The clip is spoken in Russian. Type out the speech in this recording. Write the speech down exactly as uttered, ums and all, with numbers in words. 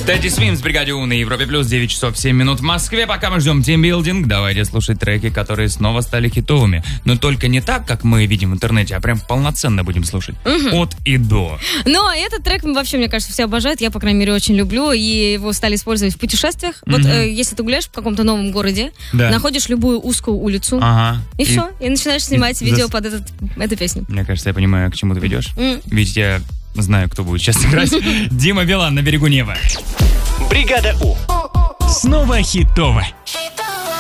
Тедди Свимс в бригаде У на Европе Плюс, девять часов семь минут в Москве. Пока мы ждем тимбилдинг, давайте слушать треки, которые снова стали хитовыми. Но только не так, как мы видим в интернете, а прям полноценно будем слушать. Угу. От и до. Но этот трек вообще, мне кажется, все обожают. Я, по крайней мере, очень люблю. И его стали использовать в путешествиях. Угу. Вот э, если ты гуляешь в каком-то новом городе, да. находишь любую узкую улицу, ага. и, и все. И начинаешь снимать и видео зас... под этот, эту песню. Мне кажется, я понимаю, к чему ты ведешь. Mm. Ведь я знаю, кто будет сейчас играть. Дима Билан на берегу Нева. Бригада У. Снова хитово.